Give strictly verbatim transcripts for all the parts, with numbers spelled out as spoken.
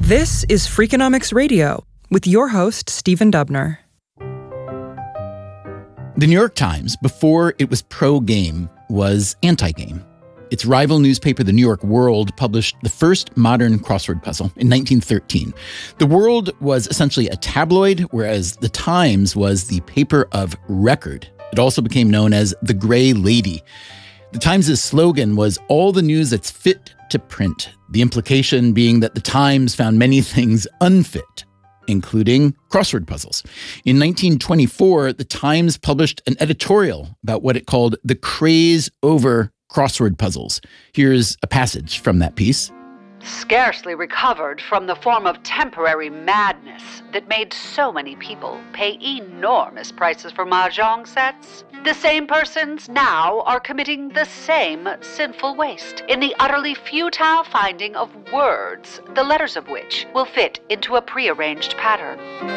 This is Freakonomics Radio with your host, Stephen Dubner. The New York Times, before it was pro-game, was anti-game. Its rival newspaper, The New York World, published the first modern crossword puzzle in nineteen thirteen. The World was essentially a tabloid, whereas The Times was the paper of record. It also became known as the Gray Lady. The Times' slogan was, "All the news that's fit to print," the implication being that The Times found many things unfit, including crossword puzzles. In nineteen twenty-four, The Times published an editorial about what it called the craze over crossword puzzles. Here's a passage from that piece. Scarcely recovered from the form of temporary madness that made so many people pay enormous prices for mahjong sets, the same persons now are committing the same sinful waste in the utterly futile finding of words, the letters of which will fit into a prearranged pattern.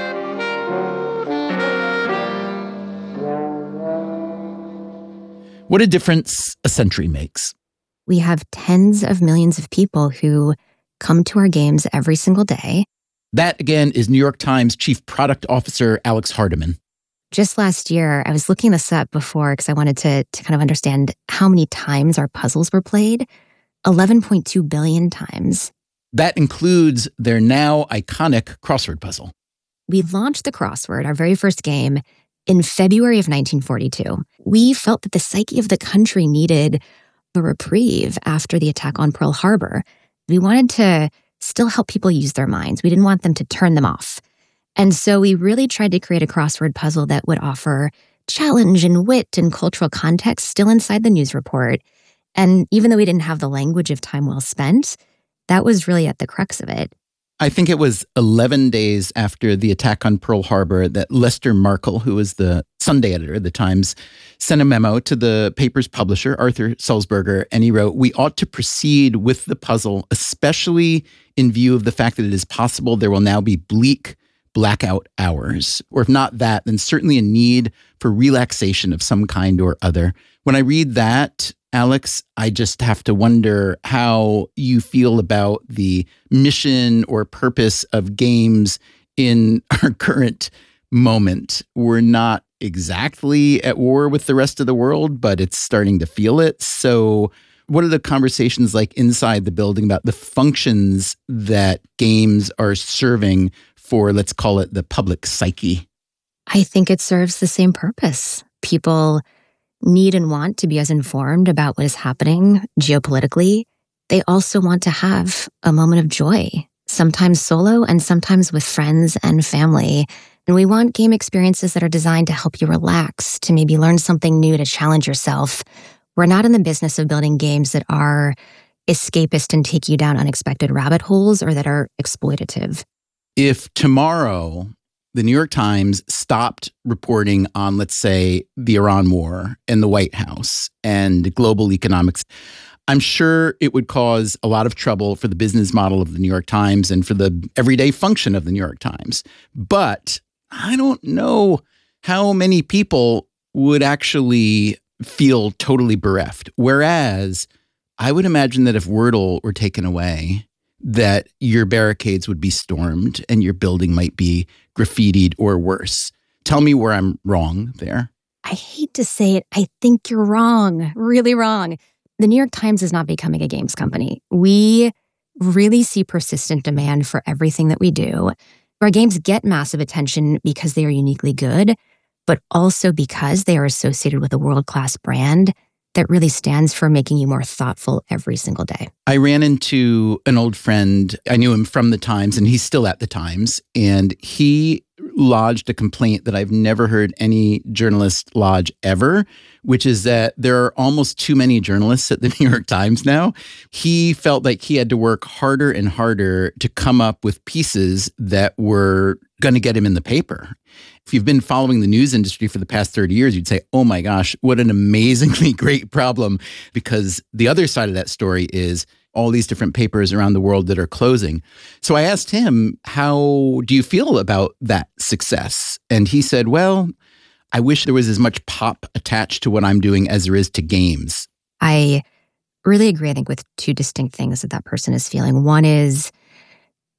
What a difference a century makes. We have tens of millions of people who come to our games every single day. That, again, is New York Times Chief Product Officer Alex Hardiman. Just last year, I was looking this up before because I wanted to, to kind of understand how many times our puzzles were played. eleven point two billion times. That includes their now iconic crossword puzzle. We launched the crossword, our very first game, in February of nineteen forty-two. We felt that the psyche of the country needed a reprieve after the attack on Pearl Harbor. We wanted to still help people use their minds. We didn't want them to turn them off. And so we really tried to create a crossword puzzle that would offer challenge and wit and cultural context still inside the news report. And even though we didn't have the language of time well spent, that was really at the crux of it. I think it was eleven days after the attack on Pearl Harbor that Lester Markle, who was the Sunday editor of the Times, sent a memo to the paper's publisher, Arthur Sulzberger, and he wrote, "We ought to proceed with the puzzle, especially in view of the fact that it is possible there will now be bleak blackout hours. Or if not that, then certainly a need for relaxation of some kind or other." When I read that, Alex, I just have to wonder how you feel about the mission or purpose of games in our current moment. We're not exactly at war with the rest of the world, but it's starting to feel it. So what are the conversations like inside the building about the functions that games are serving for, let's call it, the public psyche? I think it serves the same purpose. People need and want to be as informed about what is happening geopolitically. They also want to have a moment of joy, sometimes solo and sometimes with friends and family. And we want game experiences that are designed to help you relax, to maybe learn something new, to challenge yourself. We're not in the business of building games that are escapist and take you down unexpected rabbit holes or that are exploitative. If tomorrow the New York Times stopped reporting on, let's say, the Iran war and the White House and global economics, I'm sure it would cause a lot of trouble for the business model of the New York Times and for the everyday function of the New York Times. But I don't know how many people would actually feel totally bereft. Whereas I would imagine that if Wordle were taken away, that your barricades would be stormed and your building might be graffitied or worse. Tell me where I'm wrong there. I hate to say it. I think you're wrong, really wrong. The New York Times is not becoming a games company. We really see persistent demand for everything that we do. Our games get massive attention because they are uniquely good, but also because they are associated with a world-class brand that really stands for making you more thoughtful every single day. I ran into an old friend. I knew him from the Times, and he's still at the Times. And he lodged a complaint that I've never heard any journalist lodge ever, which is that there are almost too many journalists at the New York Times now. He felt like he had to work harder and harder to come up with pieces that were going to get him in the paper. If you've been following the news industry for the past thirty years, you'd say, oh my gosh, what an amazingly great problem. Because the other side of that story is all these different papers around the world that are closing. So I asked him, how do you feel about that success? And he said, well, I wish there was as much pop attached to what I'm doing as there is to games. I really agree, I think, with two distinct things that that person is feeling. One is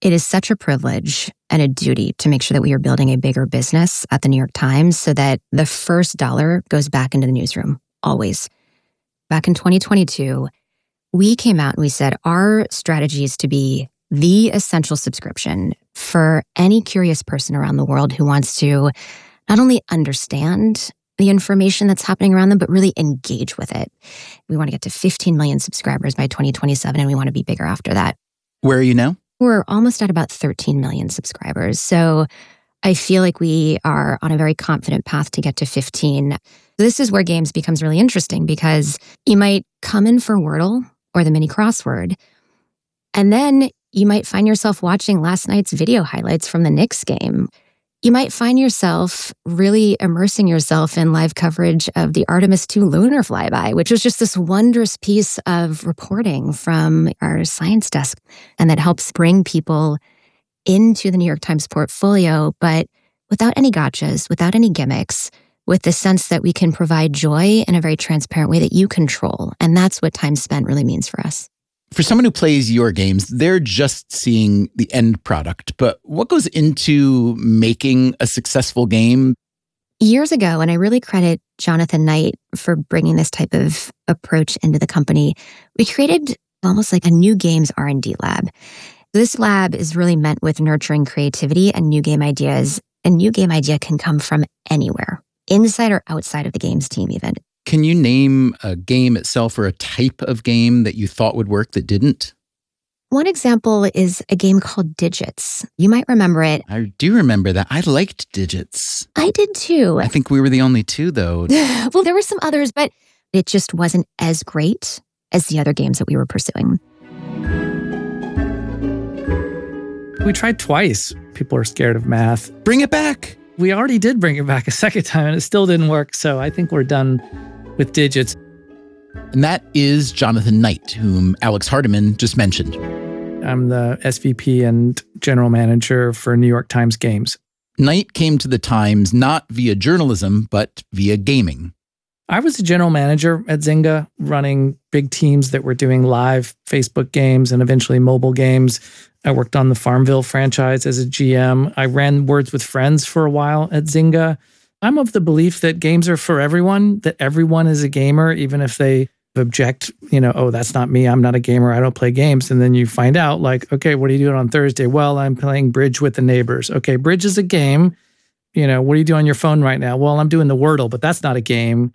It is such a privilege and a duty to make sure that we are building a bigger business at the New York Times so that the first dollar goes back into the newsroom, always. Back in twenty twenty-two, we came out and we said our strategy is to be the essential subscription for any curious person around the world who wants to not only understand the information that's happening around them, but really engage with it. We want to get to fifteen million subscribers by twenty twenty-seven, and we want to be bigger after that. Where are you now? We're almost at about thirteen million subscribers. So I feel like we are on a very confident path to get to fifteen. This is where games becomes really interesting because you might come in for Wordle or the mini crossword, and then you might find yourself watching last night's video highlights from the Knicks game. You might find yourself really immersing yourself in live coverage of the Artemis two lunar flyby, which was just this wondrous piece of reporting from our science desk. And that helps bring people into the New York Times portfolio, but without any gotchas, without any gimmicks, with the sense that we can provide joy in a very transparent way that you control. And that's what time spent really means for us. For someone who plays your games, they're just seeing the end product. But what goes into making a successful game? Years ago, and I really credit Jonathan Knight for bringing this type of approach into the company, we created almost like a new games R and D lab. This lab is really meant with nurturing creativity and new game ideas. A new game idea can come from anywhere, inside or outside of the games team even. Can you name a game itself or a type of game that you thought would work that didn't? One example is a game called Digits. You might remember it. I do remember that. I liked Digits. I did too. I think we were the only two, though. Well, there were some others, but it just wasn't as great as the other games that we were pursuing. We tried twice. People are scared of math. Bring it back. We already did bring it back a second time, and it still didn't work. So I think we're done with Digits. And that is Jonathan Knight, whom Alex Hardiman just mentioned. I'm the S V P and general manager for New York Times Games. Knight came to the Times not via journalism, but via gaming. I was a general manager at Zynga, running big teams that were doing live Facebook games and eventually mobile games. I worked on the Farmville franchise as a G M. I ran Words with Friends for a while at Zynga. I'm of the belief that games are for everyone, that everyone is a gamer, even if they object, you know, oh, that's not me. I'm not a gamer. I don't play games. And then you find out like, okay, what are you doing on Thursday? Well, I'm playing Bridge with the neighbors. Okay, Bridge is a game. You know, what are you doing on your phone right now? Well, I'm doing the Wordle, but that's not a game.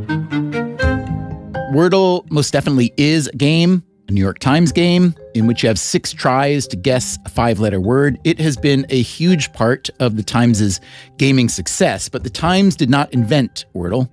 Wordle most definitely is a game, a New York Times game, in which you have six tries to guess a five-letter word. It has been a huge part of the Times' gaming success, but the Times did not invent Wordle.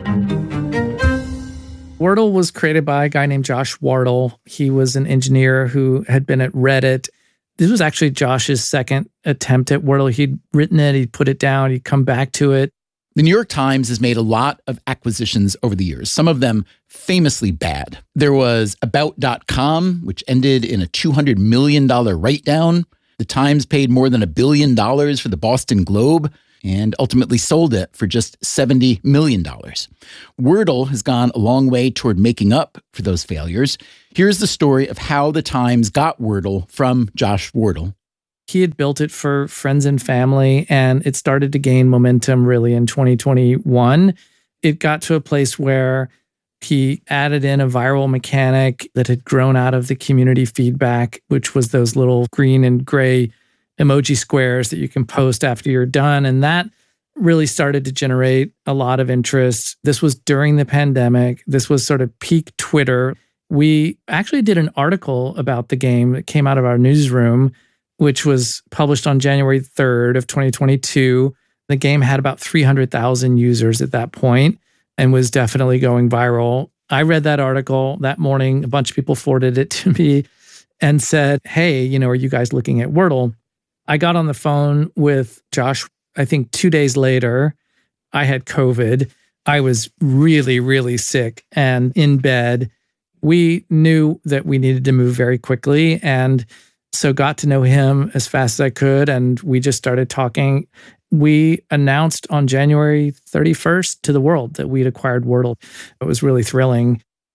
Wordle was created by a guy named Josh Wardle. He was an engineer who had been at Reddit. This was actually Josh's second attempt at Wordle. He'd written it, he'd put it down, he'd come back to it. The New York Times has made a lot of acquisitions over the years, some of them famously bad. There was About dot com, which ended in a two hundred million dollars write-down. The Times paid more than a billion dollars for the Boston Globe and ultimately sold it for just seventy million dollars. Wordle has gone a long way toward making up for those failures. Here's the story of how the Times got Wordle from Josh Wardle. He had built it for friends and family, and it started to gain momentum really in twenty twenty-one. It got to a place where he added in a viral mechanic that had grown out of the community feedback, which was those little green and gray emoji squares that you can post after you're done. And that really started to generate a lot of interest. This was during the pandemic. This was sort of peak Twitter. We actually did an article about the game that came out of our newsroom, which was published on January third of twenty twenty-two. The game had about three hundred thousand users at that point and was definitely going viral. I read that article that morning. A bunch of people forwarded it to me and said, hey, you know, are you guys looking at Wordle? I got on the phone with Josh, I think two days later. I had COVID. I was really, really sick and in bed. We knew that we needed to move very quickly, and so got to know him as fast as I could, and we just started talking. We announced on January thirty-first to the world that we'd acquired Wordle. It was really thrilling.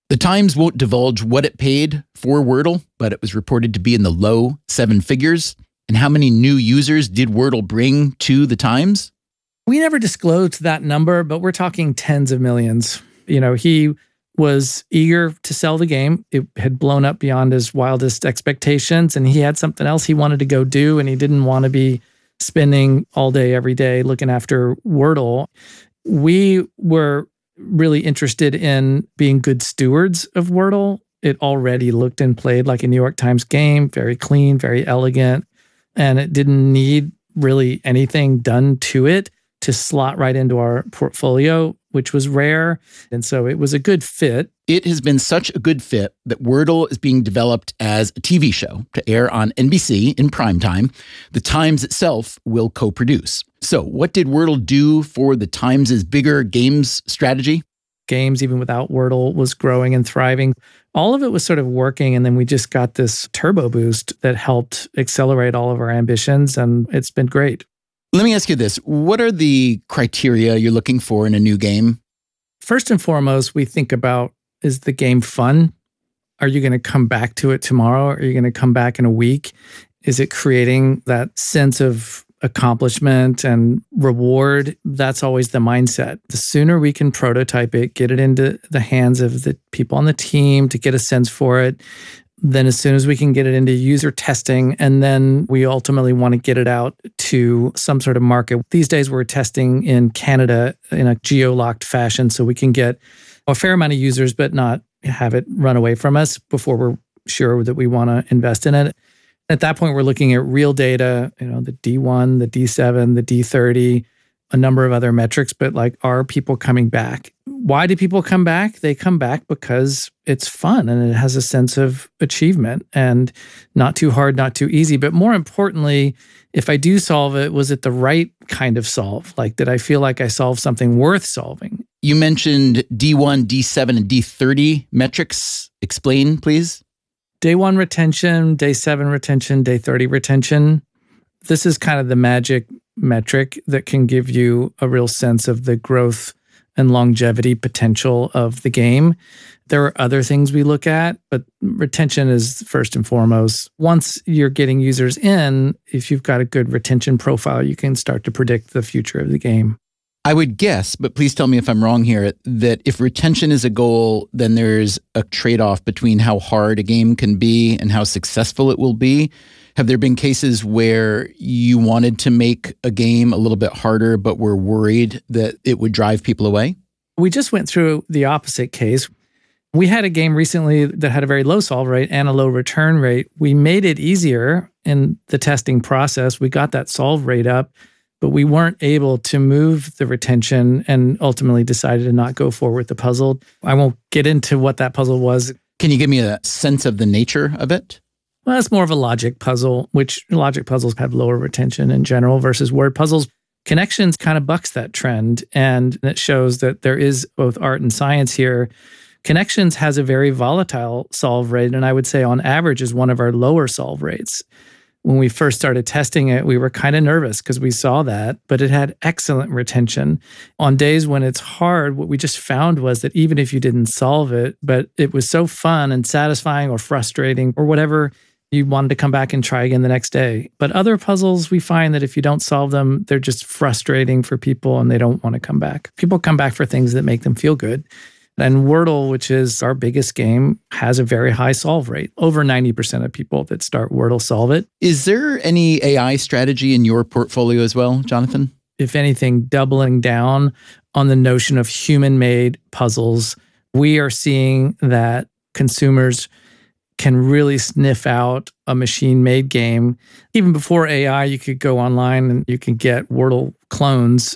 The Times won't divulge what it paid for Wordle, but it was reported to be in the low seven figures. And how many new users did Wordle bring to the Times? We never disclosed that number, but we're talking tens of millions. You know, he was eager to sell the game. It had blown up beyond his wildest expectations, and he had something else he wanted to go do, and he didn't want to be spending all day, every day looking after Wordle. We were really interested in being good stewards of Wordle. It already looked and played like a New York Times game, very clean, very elegant, and it didn't need really anything done to it to slot right into our portfolio, which was rare. And so it was a good fit. It has been such a good fit that Wordle is being developed as a T V show to air on N B C in primetime. The Times itself will co-produce. So what did Wordle do for the Times' bigger games strategy? Games, even without Wordle, was growing and thriving. All of it was sort of working, and then we just got this turbo boost that helped accelerate all of our ambitions, and it's been great. Let me ask you this. What are the criteria you're looking for in a new game? First and foremost, we think about, is the game fun? Are you going to come back to it tomorrow? Are you going to come back in a week? Is it creating that sense of accomplishment and reward? That's always the mindset. The sooner we can prototype it, get it into the hands of the people on the team to get a sense for it, then as soon as we can get it into user testing, and then we ultimately want to get it out to some sort of market. These days we're testing in Canada in a geo-locked fashion so we can get a fair amount of users, but not have it run away from us before we're sure that we want to invest in it. At that point, we're looking at real data, you know, the D one, the D seven, the D thirty, a number of other metrics, but like, are people coming back? Why do people come back? They come back because it's fun and it has a sense of achievement and not too hard, not too easy. But more importantly, if I do solve it, was it the right kind of solve? Like, did I feel like I solved something worth solving? You mentioned D one, D seven, and D thirty metrics. Explain, please. Day one retention, day seven retention, day thirty retention. This is kind of the magic metric that can give you a real sense of the growth and longevity potential of the game. There are other things we look at, but retention is first and foremost. Once you're getting users in, if you've got a good retention profile, you can start to predict the future of the game. I would guess, but please tell me if I'm wrong here, that if retention is a goal, then there's a trade-off between how hard a game can be and how successful it will be. Have there been cases where you wanted to make a game a little bit harder, but were worried that it would drive people away? We just went through the opposite case. We had a game recently that had a very low solve rate and a low return rate. We made it easier in the testing process. We got that solve rate up, but we weren't able to move the retention and ultimately decided to not go forward with the puzzle. I won't get into what that puzzle was. Can you give me a sense of the nature of it? Well, it's more of a logic puzzle, which logic puzzles have lower retention in general versus word puzzles. Connections kind of bucks that trend, and it shows that there is both art and science here. Connections has a very volatile solve rate, and I would say on average is one of our lower solve rates. When we first started testing it, we were kind of nervous because we saw that, but it had excellent retention. On days when it's hard, what we just found was that even if you didn't solve it, but it was so fun and satisfying or frustrating or whatever, you wanted to come back and try again the next day. But other puzzles, we find that if you don't solve them, they're just frustrating for people and they don't want to come back. People come back for things that make them feel good. And Wordle, which is our biggest game, has a very high solve rate. Over ninety percent of people that start Wordle solve it. Is there any A I strategy in your portfolio as well, Jonathan? If anything, doubling down on the notion of human-made puzzles. We are seeing that consumers can really sniff out a machine-made game. Even before A I, you could go online and you can get Wordle clones.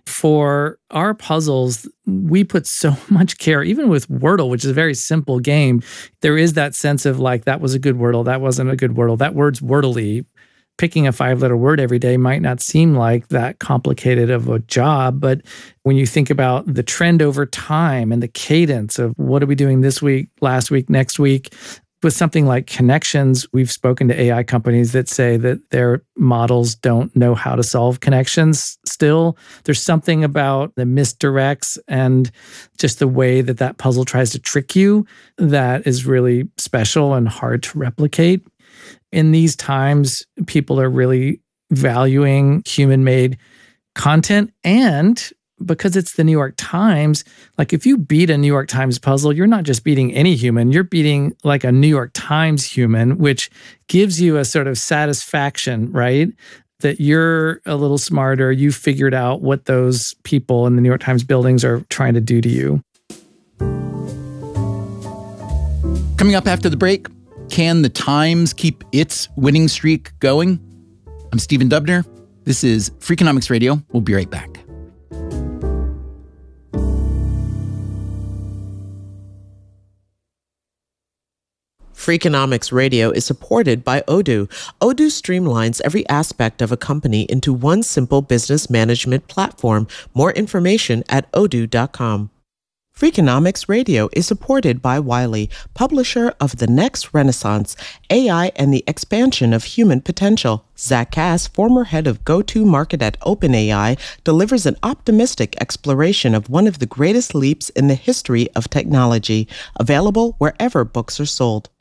For our puzzles, we put so much care, even with Wordle, which is a very simple game. There is that sense of like, that was a good Wordle, that wasn't a good Wordle, that word's Wordly. Picking a five-letter word every day might not seem like that complicated of a job, but when you think about the trend over time and the cadence of what are we doing this week, last week, next week, With something like connections, we've spoken to A I companies that say that their models don't know how to solve connections still. There's something about the misdirects and just the way that that puzzle tries to trick you that is really special and hard to replicate. In these times, people are really valuing human-made content, and because it's the New York Times, like if you beat a New York Times puzzle, you're not just beating any human, you're beating like a New York Times human, which gives you a sort of satisfaction, right? That you're a little smarter, you figured out what those people in the New York Times buildings are trying to do to you. Coming up after the break, can the Times keep its winning streak going? I'm Stephen Dubner. This is Freakonomics Radio. We'll be right back. Freakonomics Radio is supported by Odoo. Odoo streamlines every aspect of a company into one simple business management platform. More information at odoo dot com. Freakonomics Radio is supported by Wiley, publisher of The Next Renaissance, A I and the Expansion of Human Potential. Zach Cass, former head of go-to-market at OpenAI, delivers an optimistic exploration of one of the greatest leaps in the history of technology, available wherever books are sold.